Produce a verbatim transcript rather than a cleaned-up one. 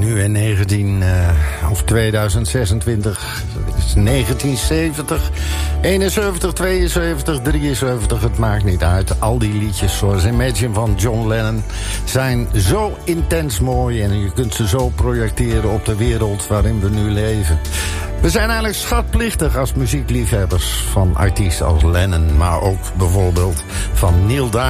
nu in negentien uh, of tweeduizend zesentwintig, dat is negentien zeventig, eenenzeventig, tweeënzeventig, drieënzeventig, het maakt niet uit. Al die liedjes zoals Imagine van John Lennon zijn zo intens mooi en je kunt ze zo projecteren op de wereld waarin we nu leven. We zijn eigenlijk schatplichtig als muziekliefhebbers van artiesten als Lennon, maar ook bijvoorbeeld van Neil Diamond.